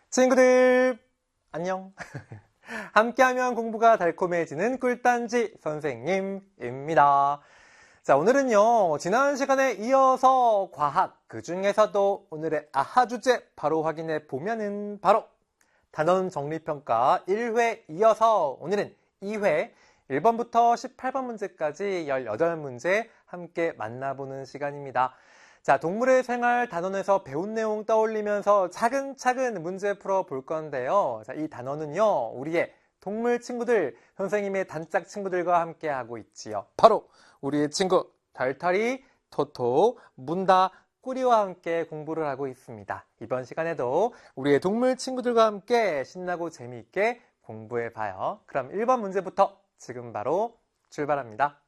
친구들 안녕. 함께하면 공부가 달콤해지는 꿀단지 선생님입니다. 자, 오늘은요 지난 시간에 이어서 과학, 그 중에서도 오늘의 아하 주제 바로 확인해 보면은 바로 단원 정리평가 1회 이어서 오늘은 2회 1번부터 18번 문제까지 18문제 함께 만나보는 시간입니다. 자, 동물의 생활 단원에서 배운 내용 떠올리면서 차근차근 문제 풀어볼 건데요. 자, 이 단원은요, 우리의 동물 친구들, 선생님의 단짝 친구들과 함께 하고 있지요. 바로 우리의 친구, 털털이, 토토, 문다, 꾸리와 함께 공부를 하고 있습니다. 이번 시간에도 우리의 동물 친구들과 함께 신나고 재미있게 공부해봐요. 그럼 1번 문제부터 지금 바로 출발합니다.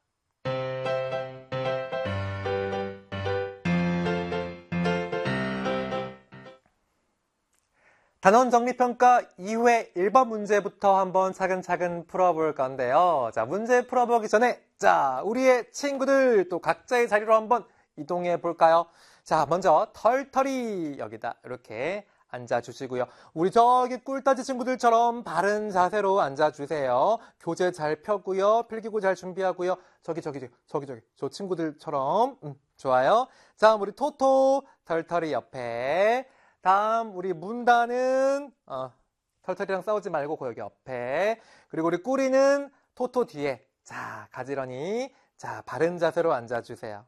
단원 정리평가 2회 1번 문제부터 한번 차근차근 풀어볼 건데요. 자, 문제 풀어보기 전에 자, 우리의 친구들 또 각자의 자리로 한번 이동해 볼까요? 자, 먼저 털털이 여기다 이렇게 앉아주시고요. 우리 저기 꿀따지 친구들처럼 바른 자세로 앉아주세요. 교재 잘 펴고요. 필기구 잘 준비하고요. 저기 저 친구들처럼 좋아요. 자, 우리 토토 털털이 옆에 다음 우리 문다는 털털이랑 싸우지 말고 여기 옆에, 그리고 우리 꾸리는 토토 뒤에. 자, 가지런히 자 바른 자세로 앉아주세요.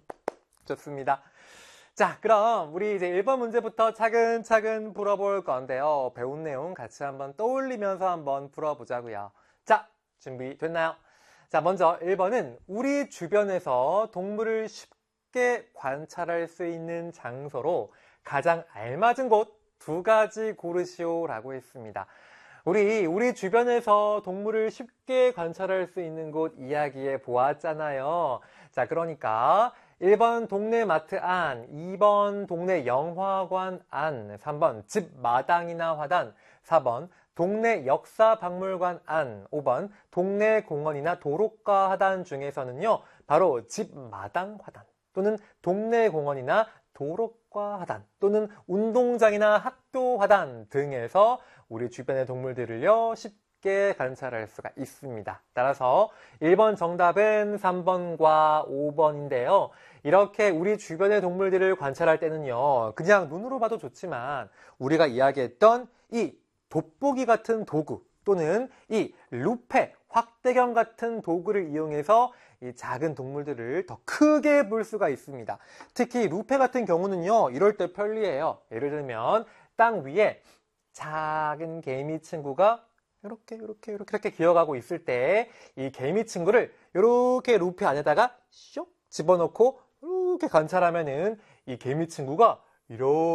좋습니다. 자, 그럼 우리 이제 1번 문제부터 차근차근 풀어볼 건데요. 배운 내용 같이 한번 떠올리면서 한번 풀어보자고요. 자, 준비됐나요? 자, 먼저 1번은 우리 주변에서 동물을 쉽게 관찰할 수 있는 장소로 가장 알맞은 곳 2가지 고르시오라고 했습니다. 우리 주변에서 동물을 쉽게 관찰할 수 있는 곳 이야기해 보았잖아요. 자, 그러니까 1번 동네 마트 안, 2번 동네 영화관 안, 3번 집 마당이나 화단, 4번 동네 역사박물관 안, 5번 동네 공원이나 도로가 하단 중에서는요, 바로 집 마당 화단 또는 동네 공원이나 도로가 하단 또는 운동장이나 학교 화단 등에서 우리 주변의 동물들을요 쉽게 관찰할 수가 있습니다. 따라서 1번 정답은 3번과 5번인데요. 이렇게 우리 주변의 동물들을 관찰할 때는요, 그냥 눈으로 봐도 좋지만 우리가 이야기했던 이 돋보기 같은 도구 또는 이 루페, 확대경 같은 도구를 이용해서 이 작은 동물들을 더 크게 볼 수가 있습니다. 특히 루페 같은 경우는요, 이럴 때 편리해요. 예를 들면 땅 위에 작은 개미 친구가 이렇게 기어가고 있을 때 이 개미 친구를 이렇게 루페 안에다가 쇽 집어넣고 이렇게 관찰하면은 이 개미 친구가 이렇게